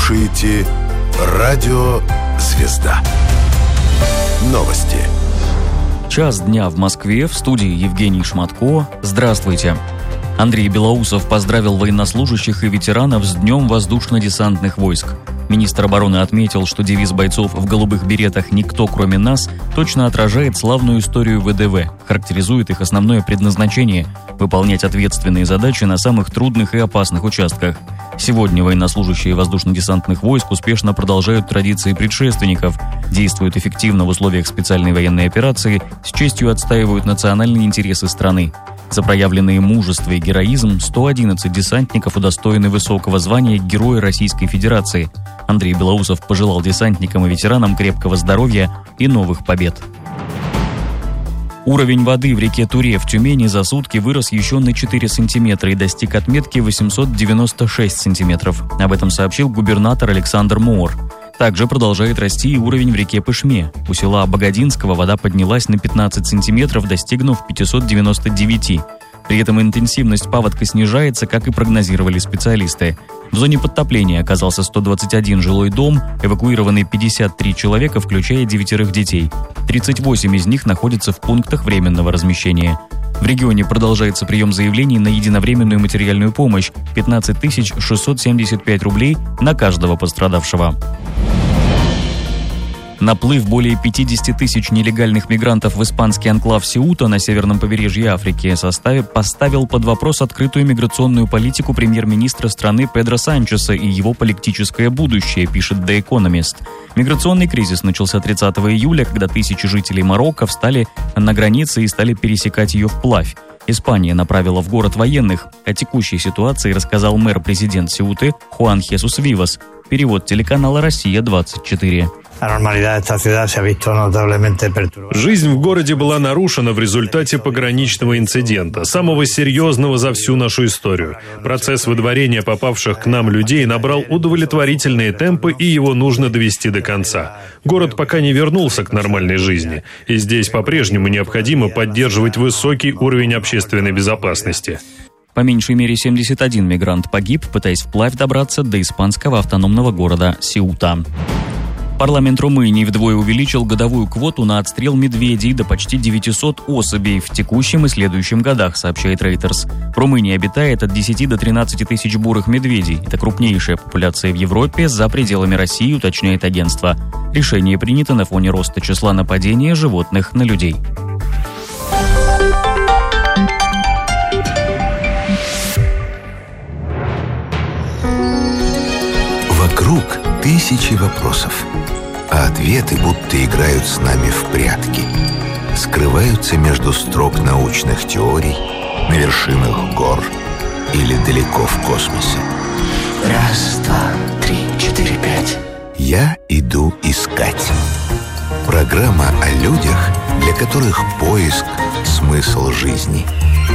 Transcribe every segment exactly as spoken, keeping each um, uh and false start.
слушаете «Радио Звезда». Новости. Час дня в Москве, в студии Евгений Шматко. Здравствуйте. Андрей Белоусов поздравил военнослужащих и ветеранов с Днем воздушно-десантных войск. Министр обороны отметил, что девиз бойцов в голубых беретах «Никто, кроме нас» точно отражает славную историю ВДВ, характеризует их основное предназначение – выполнять ответственные задачи на самых трудных и опасных участках. Сегодня военнослужащие воздушно-десантных войск успешно продолжают традиции предшественников, действуют эффективно в условиях специальной военной операции, с честью отстаивают национальные интересы страны. За проявленные мужество и героизм сто одиннадцать десантников удостоены высокого звания Героя Российской Федерации. Андрей Белоусов пожелал десантникам и ветеранам крепкого здоровья и новых побед. Уровень воды в реке Туре в Тюмени за сутки вырос еще на четыре сантиметра и достиг отметки восемьсот девяносто шесть сантиметров. Об этом сообщил губернатор Александр Моор. Также продолжает расти и уровень в реке Пышме. У села Богодинского вода поднялась на пятнадцать сантиметров, достигнув пятьсот девяносто девять. При этом интенсивность паводка снижается, как и прогнозировали специалисты. В зоне подтопления оказался сто двадцать один жилой дом, эвакуированы пятьдесят три человека, включая девятерых детей. тридцать восемь из них находятся в пунктах временного размещения. В регионе продолжается прием заявлений на единовременную материальную помощь – пятнадцать тысяч шестьсот семьдесят пять рублей на каждого пострадавшего. Наплыв более пятьдесят тысяч нелегальных мигрантов в испанский анклав Сеута на северном побережье Африки составе поставил под вопрос открытую миграционную политику премьер-министра страны Педро Санчеса и его политическое будущее, пишет The Economist. Миграционный кризис начался тридцатого июля, когда тысячи жителей Марокко встали на границе и стали пересекать ее вплавь. Испания направила в город военных. О текущей ситуации рассказал мэр-президент Сеуты Хуан Хесус Вивас. Перевод телеканала «Россия-двадцать четыре». Жизнь в городе была нарушена в результате пограничного инцидента, самого серьезного за всю нашу историю. Процесс выдворения попавших к нам людей набрал удовлетворительные темпы, и его нужно довести до конца. Город пока не вернулся к нормальной жизни, и здесь по-прежнему необходимо поддерживать высокий уровень общественной безопасности. По меньшей мере семьдесят один мигрант погиб, пытаясь вплавь добраться до испанского автономного города Сеута. Парламент Румынии вдвое увеличил годовую квоту на отстрел медведей до почти девятисот особей в текущем и следующем годах, сообщает Reuters. В Румынии обитает от десяти до тринадцати тысяч бурых медведей. Это крупнейшая популяция в Европе за пределами России, уточняет агентство. Решение принято на фоне роста числа нападений животных на людей. Вокруг тысячи вопросов, а ответы будто играют с нами в прятки. Скрываются между строк научных теорий, на вершинах гор или далеко в космосе. Раз, два, три, четыре, пять. Я иду искать. Программа о людях, для которых поиск – смысл жизни.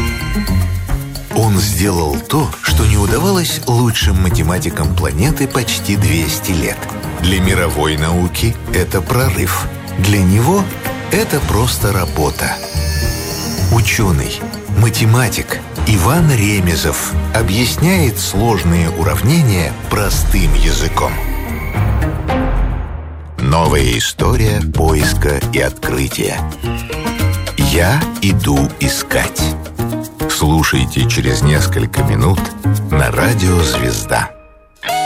Он сделал то, что не удавалось лучшим математикам планеты почти двести лет. Для мировой науки это прорыв. Для него это просто работа. Ученый, математик Иван Ремезов объясняет сложные уравнения простым языком. Новая история поиска и открытия. Я иду искать. Слушайте через несколько минут на радио «Звезда».